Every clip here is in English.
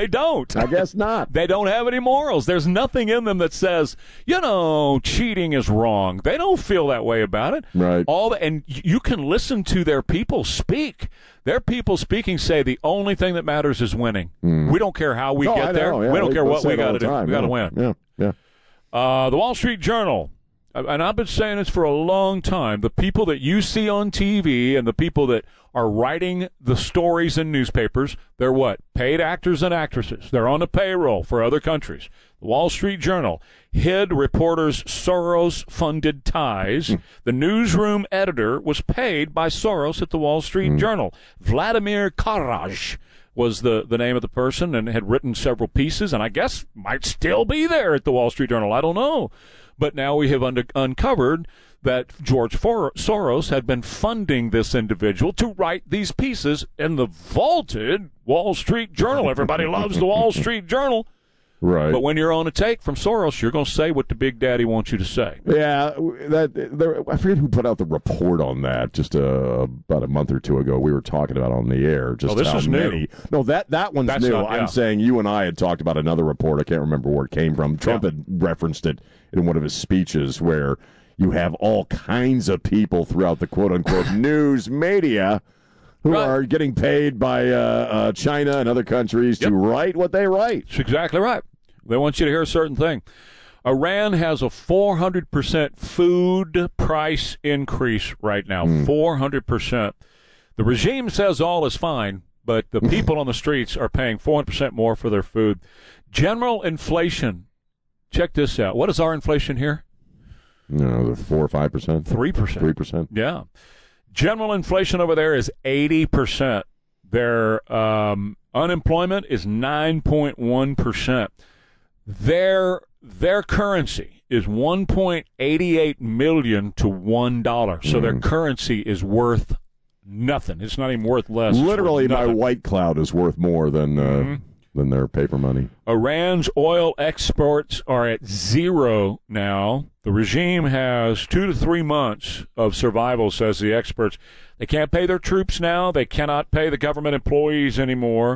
They don't. I guess not. They don't have any morals. There's nothing in them that says, cheating is wrong. They don't feel that way about it. Right. And you can listen to their people speak. Their people speaking say the only thing that matters is winning. We don't care how we get there. Yeah, we don't care what we got to do. We got to win. Yeah. The Wall Street Journal, and I've been saying this for a long time, the people that you see on TV and the people that are writing the stories in newspapers, they're what? Paid actors and actresses. They're on the payroll for other countries. The Wall Street Journal hid reporters' Soros-funded ties. The newsroom editor was paid by Soros at the Wall Street Journal. Vladimir Karaj was the name of the person and had written several pieces, and I guess might still be there at the Wall Street Journal. I don't know. But now we have uncovered that George Soros had been funding this individual to write these pieces in the vaulted Wall Street Journal. Everybody loves the Wall Street Journal. Right. But when you're on a take from Soros, you're going to say what the big daddy wants you to say. Yeah, I forget who put out the report on that just about a month or two ago. We were talking about on the air. Just this how is many. new. No, that one's That's new. not, yeah. I'm saying you and I had talked about another report. I can't remember where it came from. Trump had referenced it in one of his speeches where you have all kinds of people throughout the quote-unquote news media who are getting paid by China and other countries to write what they write. That's exactly right. They want you to hear a certain thing. Iran has a 400% food price increase right now. 400%. The regime says all is fine, but the people on the streets are paying 400% more for their food. General inflation. Check this out. What is our inflation here? 4 or 5%? 3%. 3%. Yeah. General inflation over there is 80%. Their unemployment is 9.1%. Their currency is $1.88 million to $1. So their currency is worth nothing. It's not even worth less. Literally, my white cloud is worth more than their paper money. Iran's oil exports are at zero now. The regime has 2 to 3 months of survival, says the experts. They can't pay their troops now. They cannot pay the government employees anymore.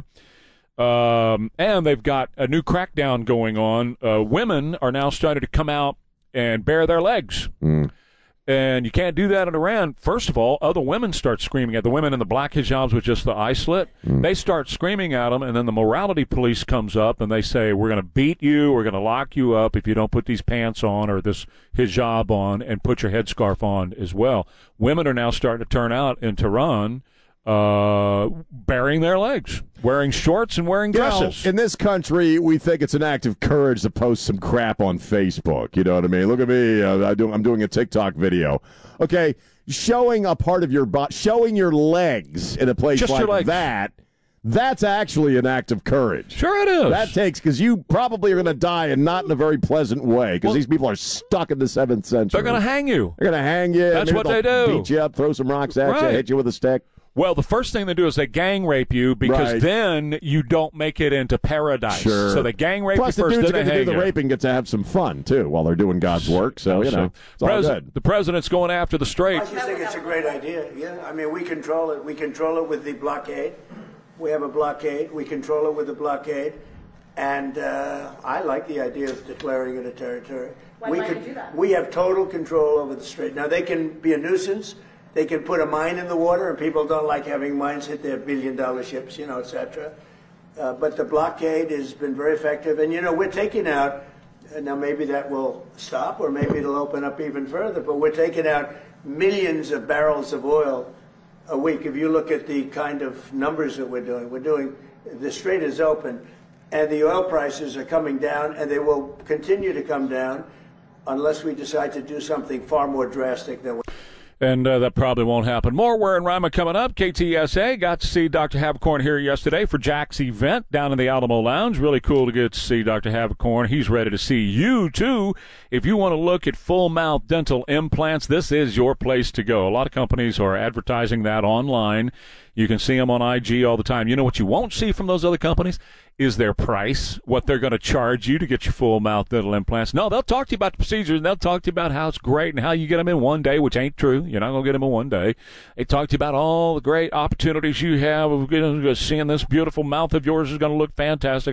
And they've got a new crackdown going on. Women are now starting to come out and bare their legs. And you can't do that in Iran. First of all, other women start screaming at the women in the black hijabs with just the eye slit. They start screaming at them, and then the morality police comes up, and they say, we're going to beat you, we're going to lock you up if you don't put these pants on or this hijab on and put your headscarf on as well. Women are now starting to turn out in Tehran, baring their legs, wearing shorts and wearing dresses. In this country, we think it's an act of courage to post some crap on Facebook. You know what I mean? Look at me. I'm doing a TikTok video. Okay, showing a part of your body, showing your legs in a place Just like that, that's actually an act of courage. Sure it is. That takes, because you probably are going to die and not in a very pleasant way, because these people are stuck in the 7th century. They're going to hang you. They're going to hang you. That's what they do. Beat you up, throw some rocks at you, hit you with a stick. Well, the first thing they do is they gang rape you because then you don't make it into paradise. Sure. So they gang rape Plus, you first, the dudes then that they do hang the you. raping get to have some fun, too, while they're doing God's work. So, it's all good. The president's going after the straight. I just think it's a great idea. Yeah, I mean, we control it. We control it with the blockade. We have a blockade. We control it with the blockade. And I like the idea of declaring it a territory. Why might you do that? We have total control over the strait. Now, they can be a nuisance. They can put a mine in the water, and people don't like having mines hit their billion-dollar ships, et cetera. But the blockade has been very effective. And, we're taking out, now maybe that will stop, or maybe it'll open up even further, but we're taking out millions of barrels of oil a week. If you look at the kind of numbers that we're doing, the strait is open, and the oil prices are coming down, and they will continue to come down unless we decide to do something far more drastic than And that probably won't happen. More Where and Rima coming up. KTSA got to see Dr. Havicorn here yesterday for Jack's event down in the Alamo Lounge. Really cool to get to see Dr. Havicorn. He's ready to see you, too. If you want to look at full mouth dental implants, this is your place to go. A lot of companies are advertising that online. You can see them on IG all the time. You know what you won't see from those other companies is their price, what they're going to charge you to get your full mouth dental implants. No, they'll talk to you about the procedures, and they'll talk to you about how it's great and how you get them in one day, which ain't true. You're not going to get them in one day. They talk to you about all the great opportunities you have of seeing this beautiful mouth of yours is going to look fantastic.